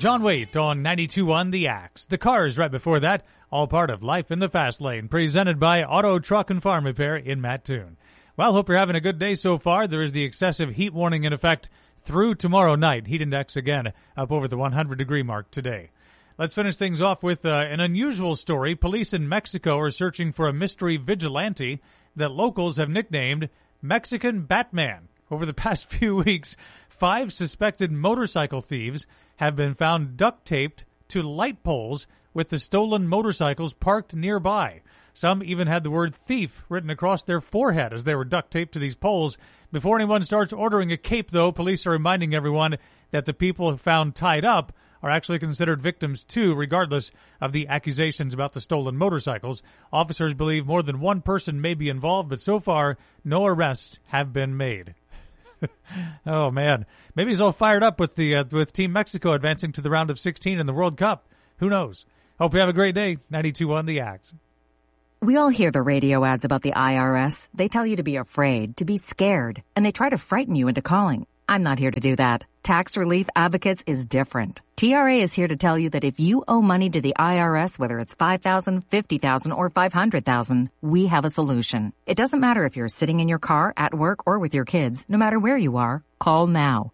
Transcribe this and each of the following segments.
John Waite on 92.1 The Axe. The Cars right before that, all part of Life in the Fast Lane, presented by Auto, Truck, and Farm Repair in Mattoon. Well, hope you're having a good day so far. There is the excessive heat warning in effect through tomorrow night. Heat index again up over the 100-degree mark today. Let's finish things off with an unusual story. Police in Mexico are searching for a mystery vigilante that locals have nicknamed Mexican Batman. Over the past few weeks, 5 suspected motorcycle thieves have been found duct-taped to light poles with the stolen motorcycles parked nearby. Some even had the word thief written across their forehead as they were duct-taped to these poles. Before anyone starts ordering a cape, though, police are reminding everyone that the people found tied up are actually considered victims too, regardless of the accusations about the stolen motorcycles. Officers believe more than one person may be involved, but so far, no arrests have been made. Oh, man. Maybe he's all fired up with with Team Mexico advancing to the round of 16 in the World Cup. Who knows? Hope you have a great day. 92.1 The Axe. We all hear the radio ads about the IRS. They tell you to be afraid, to be scared, and they try to frighten you into calling. I'm not here to do that. Tax Relief Advocates is different. TRA is here to tell you that if you owe money to the IRS, whether it's $5,000, $50,000, or $500,000, we have a solution. It doesn't matter if you're sitting in your car, at work, or with your kids. No matter where you are, call now.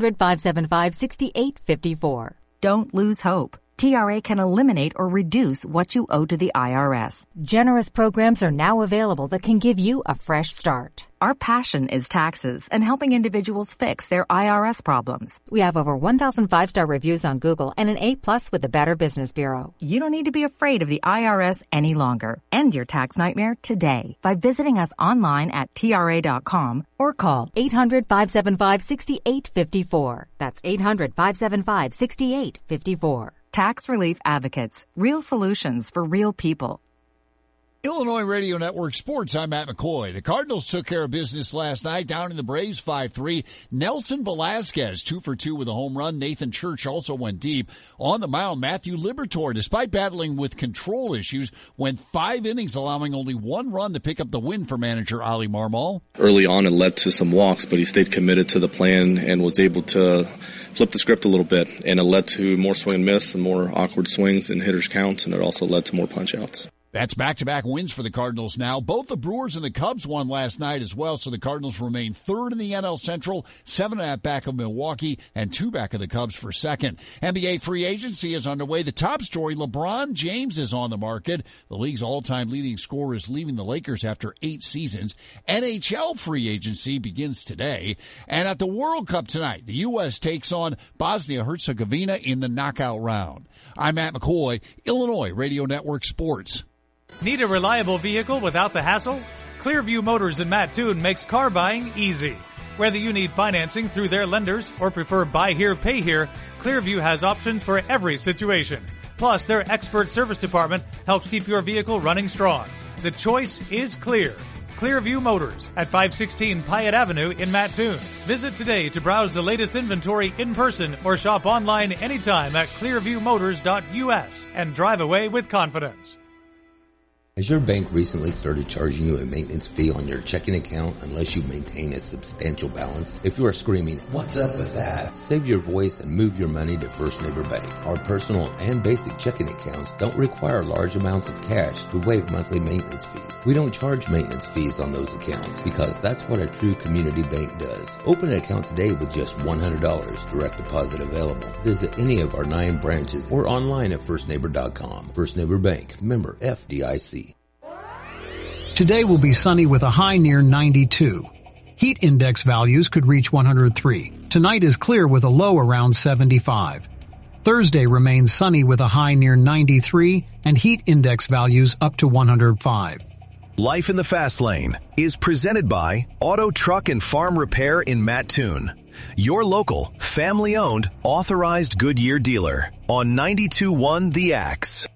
800-575-6854. Don't lose hope. TRA can eliminate or reduce what you owe to the IRS. Generous programs are now available that can give you a fresh start. Our passion is taxes and helping individuals fix their IRS problems. We have over 1,000 5-star reviews on Google and an A+ with the Better Business Bureau. You don't need to be afraid of the IRS any longer. End your tax nightmare today by visiting us online at TRA.com or call 800-575-6854. That's 800-575-6854. Tax Relief Advocates. Real solutions for real people. Illinois Radio Network Sports, I'm Matt McCoy. The Cardinals took care of business last night down in the Braves 5-3. Nelson Velasquez, 2 for 2 with a home run. Nathan Church also went deep. On the mound, Matthew Liberatore, despite battling with control issues, went 5 innings, allowing only 1 run to pick up the win for manager Ali Marmol. Early on, it led to some walks, but he stayed committed to the plan and was able to flip the script a little bit. And it led to more swing and miss and more awkward swings and hitters' counts, and it also led to more punch-outs. That's back-to-back wins for the Cardinals now. Both the Brewers and the Cubs won last night as well, so the Cardinals remain third in the NL Central, 7.5 back of Milwaukee, and 2 back of the Cubs for second. NBA free agency is underway. The top story, LeBron James is on the market. The league's all-time leading scorer is leaving the Lakers after 8 seasons. NHL free agency begins today. And at the World Cup tonight, the U.S. takes on Bosnia-Herzegovina in the knockout round. I'm Matt McCoy, Illinois Radio Network Sports. Need a reliable vehicle without the hassle? Clearview Motors in Mattoon makes car buying easy. Whether you need financing through their lenders or prefer buy here, pay here, Clearview has options for every situation. Plus, their expert service department helps keep your vehicle running strong. The choice is clear. Clearview Motors at 516 Pyatt Avenue in Mattoon. Visit today to browse the latest inventory in person or shop online anytime at clearviewmotors.us and drive away with confidence. Has your bank recently started charging you a maintenance fee on your checking account unless you maintain a substantial balance? If you are screaming, "What's up with that?" save your voice and move your money to First Neighbor Bank. Our personal and basic checking accounts don't require large amounts of cash to waive monthly maintenance fees. We don't charge maintenance fees on those accounts because that's what a true community bank does. Open an account today with just $100, direct deposit available. Visit any of our 9 branches or online at firstneighbor.com. First Neighbor Bank, member FDIC. Today will be sunny with a high near 92. Heat index values could reach 103. Tonight is clear with a low around 75. Thursday remains sunny with a high near 93 and heat index values up to 105. Life in the Fast Lane is presented by Auto, Truck, and Farm Repair in Mattoon. Your local, family-owned, authorized Goodyear dealer on 92.1 The Axe.